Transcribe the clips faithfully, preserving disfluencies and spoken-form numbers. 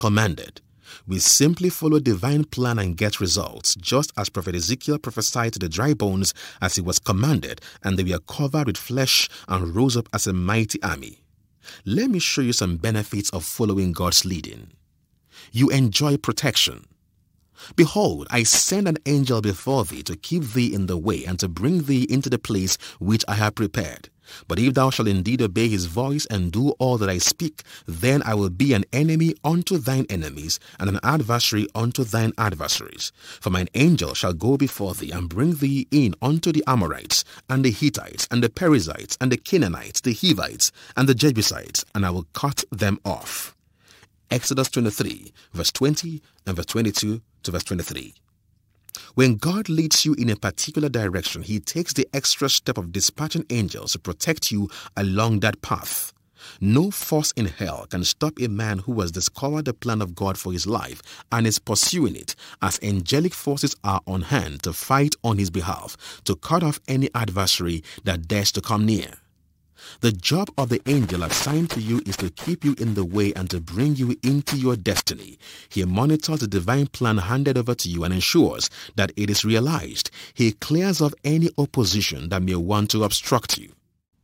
commanded. We simply follow divine plan and get results, just as Prophet Ezekiel prophesied to the dry bones as he was commanded, and they were covered with flesh and rose up as a mighty army. Let me show you some benefits of following God's leading. You enjoy protection. Behold, I send an angel before thee to keep thee in the way and to bring thee into the place which I have prepared. But if thou shalt indeed obey his voice and do all that I speak, then I will be an enemy unto thine enemies and an adversary unto thine adversaries. For mine angel shall go before thee and bring thee in unto the Amorites and the Hittites and the Perizzites and the Canaanites, the Hivites and the Jebusites, and I will cut them off. Exodus twenty-three, verse twenty and verse twenty-two to verse twenty-three. When God leads you in a particular direction, he takes the extra step of dispatching angels to protect you along that path. No force in hell can stop a man who has discovered the plan of God for his life and is pursuing it, as angelic forces are on hand to fight on his behalf, to cut off any adversary that dares to come near. The job of the angel assigned to you is to keep you in the way and to bring you into your destiny. He monitors the divine plan handed over to you and ensures that it is realized. He clears off any opposition that may want to obstruct you.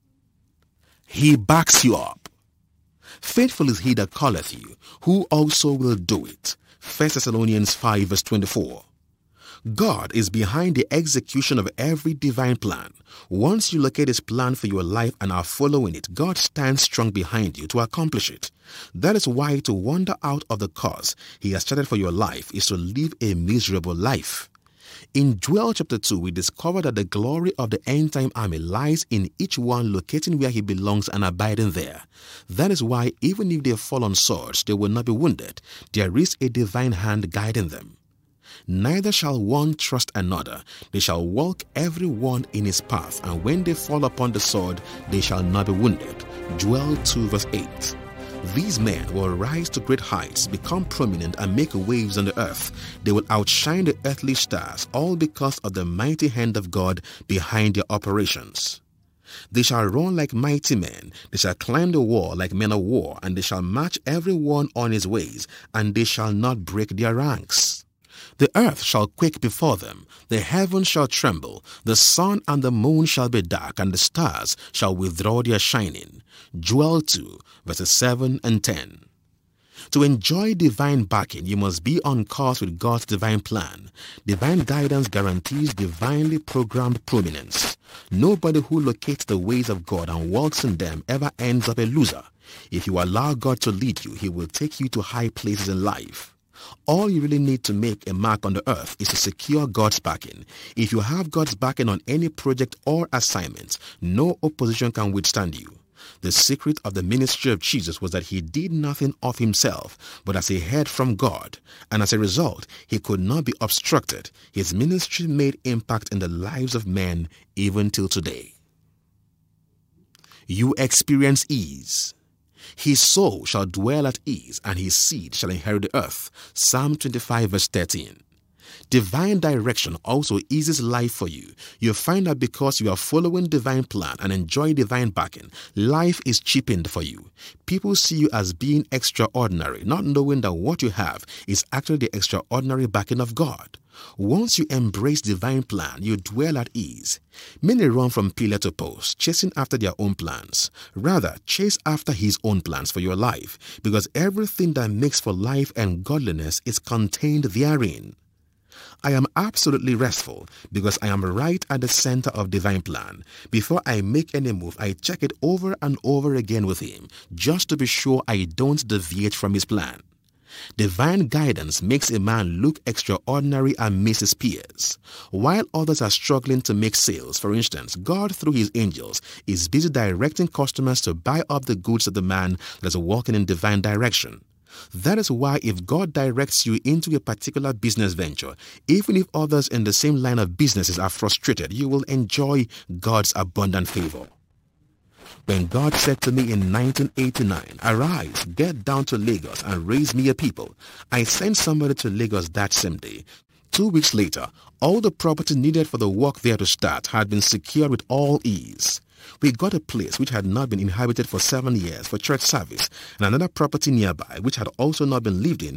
He backs you up. Faithful is he that calleth you, who also will do it. First Thessalonians five verse twenty-four. God is behind the execution of every divine plan. Once you locate his plan for your life and are following it, God stands strong behind you to accomplish it. That is why to wander out of the course he has started for your life is to live a miserable life. In Joel chapter two, we discover that the glory of the end-time army lies in each one locating where he belongs and abiding there. That is why even if they fall on swords, they will not be wounded. There is a divine hand guiding them. Neither shall one trust another. They shall walk every one in his path, and when they fall upon the sword, they shall not be wounded. Joel two verse eight. These men will rise to great heights, become prominent, and make waves on the earth. They will outshine the earthly stars, all because of the mighty hand of God behind their operations. They shall run like mighty men, they shall climb the wall like men of war, and they shall march every one on his ways, and they shall not break their ranks. The earth shall quake before them, the heavens shall tremble, the sun and the moon shall be dark, and the stars shall withdraw their shining. Joel two, verses seven and ten. To enjoy divine backing, you must be on course with God's divine plan. Divine guidance guarantees divinely programmed prominence. Nobody who locates the ways of God and walks in them ever ends up a loser. If you allow God to lead you, he will take you to high places in life. All you really need to make a mark on the earth is to secure God's backing. If you have God's backing on any project or assignment, no opposition can withstand you. The secret of the ministry of Jesus was that he did nothing of himself, but as he heard from God, and as a result, he could not be obstructed. His ministry made impact in the lives of men even till today. You experience ease. His soul shall dwell at ease, and his seed shall inherit the earth. Psalm twenty-five verse thirteen. Divine direction also eases life for you. You find that because you are following divine plan and enjoy divine backing, life is cheapened for you. People see you as being extraordinary, not knowing that what you have is actually the extraordinary backing of God. Once you embrace divine plan, you dwell at ease. Many run from pillar to post, chasing after their own plans. Rather, chase after his own plans for your life, because everything that makes for life and godliness is contained therein. I am absolutely restful because I am right at the center of divine plan. Before I make any move, I check it over and over again with him, just to be sure I don't deviate from his plan. Divine guidance makes a man look extraordinary amidst his peers. While others are struggling to make sales, for instance, God, through his angels, is busy directing customers to buy up the goods of the man that is walking in divine direction. That is why if God directs you into a particular business venture, even if others in the same line of businesses are frustrated, you will enjoy God's abundant favor. When God said to me in nineteen eighty-nine, "Arise, get down to Lagos and raise me a people," I sent somebody to Lagos that same day. Two weeks later, all the property needed for the work there to start had been secured with all ease. We got a place which had not been inhabited for seven years for church service, and another property nearby which had also not been lived in